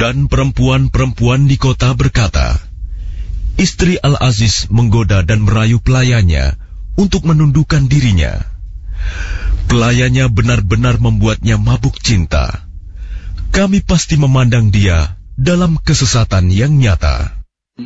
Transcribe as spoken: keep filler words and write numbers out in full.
Dan perempuan-perempuan di kota berkata, istri Al-Aziz menggoda dan merayu pelayannya untuk menundukkan dirinya. Pelayannya benar-benar membuatnya mabuk cinta. Kami pasti memandang dia dalam kesesatan yang nyata.